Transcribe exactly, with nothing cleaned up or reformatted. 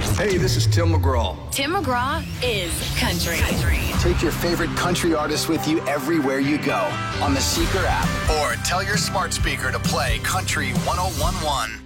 Hey, this is Tim McGraw. Tim McGraw is country. country. Take your favorite country artists with you everywhere you go on the Seeker app. Or tell your smart speaker to play Country one oh one one.